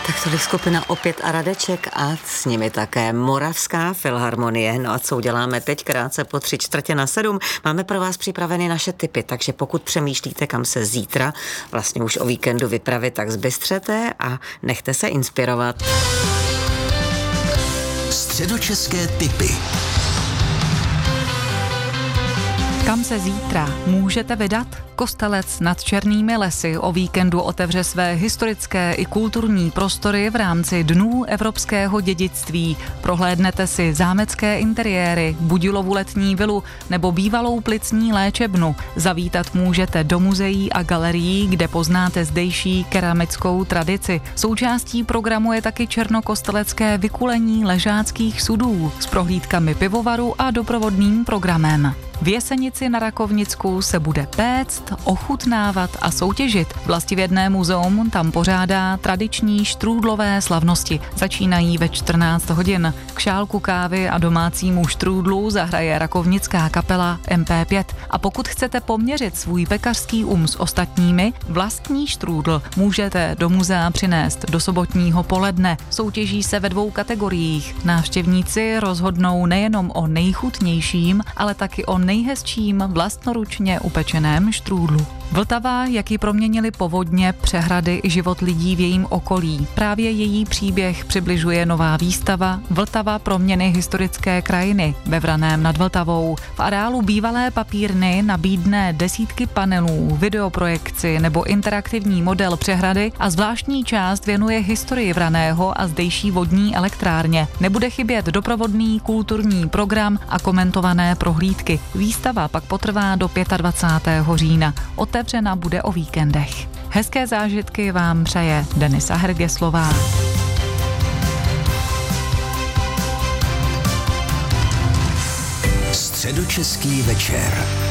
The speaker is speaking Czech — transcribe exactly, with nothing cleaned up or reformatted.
Tak tolik skupina Opět a Radeček a s nimi také Moravská filharmonie. No a co uděláme teď krátce po tři čtvrtě na sedm? Máme pro vás připraveny naše tipy, takže pokud přemýšlíte, kam se zítra vlastně už o víkendu vypravit, tak zbystřete a nechte se inspirovat. Středočeské tipy. Kam se zítra můžete vydat? Kostelec nad Černými lesy o víkendu otevře své historické i kulturní prostory v rámci Dnů evropského dědictví. Prohlédnete si zámecké interiéry, Budilovu letní vilu nebo bývalou plicní léčebnu. Zavítat můžete do muzeí a galerií, kde poznáte zdejší keramickou tradici. Součástí programu je taky černokostelecké vykulení ležáckých sudů s prohlídkami pivovaru a doprovodným programem. V Jesenici na Rakovnicku se bude péct, ochutnávat a soutěžit. Vlastivědné muzeum tam pořádá tradiční štrůdlové slavnosti. Začínají ve čtrnáct hodin. K šálku kávy a domácímu štrůdlu zahraje rakovnická kapela M P pět. A pokud chcete poměřit svůj pekařský um s ostatními, vlastní štrůdl můžete do muzea přinést do sobotního poledne. Soutěží se ve dvou kategoriích. Návštěvníci rozhodnou nejenom o nejchutnějším, ale taky o nejhezčím vlastnoručně upečeném štrůdlu. Vltava, jak ji proměnily povodně, přehrady i život lidí v jejím okolí. Právě její příběh přibližuje nová výstava Vltava proměny historické krajiny ve Vraném nad Vltavou. V areálu bývalé papírny nabídne desítky panelů, videoprojekci nebo interaktivní model přehrady a zvláštní část věnuje historii Vraného a zdejší vodní elektrárně. Nebude chybět doprovodný kulturní program a komentované prohlídky. Výstava pak potrvá do dvacátého pátého října. Otevřena bude o víkendech. Hezké zážitky vám přeje Denisa Hergeslová. Středočeský večer.